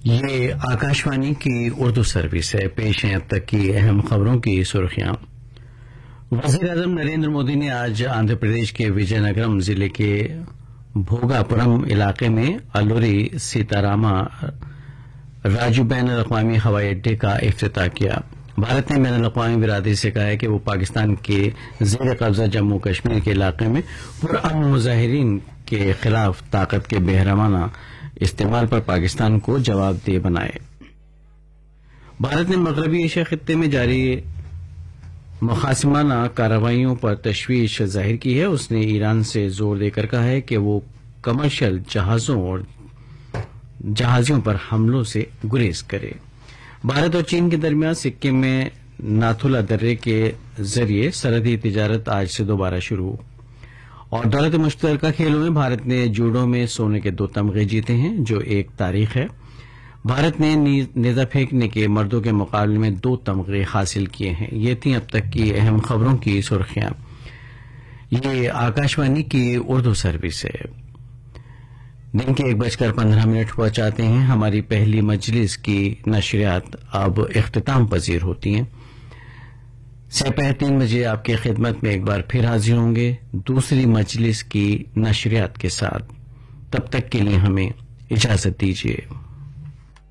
یہ آکاشوانی کی اردو سروس ہے. پیش ہیں اب تک کی اہم خبروں کی سرخیاں. وزیر اعظم نریندر مودی نے آج آندھرا پردیش کے وجے نگرم ضلع کے بھوگاپورم علاقے میں الوری سیتاراما راجو بین الاقوامی ہوائی اڈے کا افتتاح کیا. بھارت نے بین الاقوامی برادری سے کہا ہے کہ وہ پاکستان کے زیر قبضہ جموں کشمیر کے علاقے میں پرامن مظاہرین کے خلاف طاقت کے بحرمانہ استعمال پر پاکستان کو جواب دہ بنائے. بھارت نے مغربی ایشیا خطے میں جاری مخاصمانہ کارروائیوں پر تشویش ظاہر کی ہے. اس نے ایران سے زور دے کر کہا ہے کہ وہ کمرشل جہازوں اور جہازیوں پر حملوں سے گریز کرے. بھارت اور چین کے درمیان سکم میں ناتھولا درے کے ذریعے سرحدی تجارت آج سے دوبارہ شروع. اور دولت مشترکہ کھیلوں میں بھارت نے جوڈو میں سونے کے 2 تمغے جیتے ہیں جو ایک تاریخ ہے. بھارت نے نیزہ پھینکنے کے مردوں کے مقابلے میں 2 تمغے حاصل کیے ہیں. یہ تھیں اب تک کی اہم خبروں کی سرخیاں. یہ آکاشوانی کی اردو سروس ہے. دن کے 1:15 ہوا چاہتے ہیں. ہماری پہلی مجلس کی نشریات اب اختتام پذیر ہوتی ہیں. سپہر 3 بجے آپ کی خدمت میں ایک بار پھر حاضر ہوں گے دوسری مجلس کی نشریات کے ساتھ. تب تک کے لیے ہمیں اجازت دیجیے.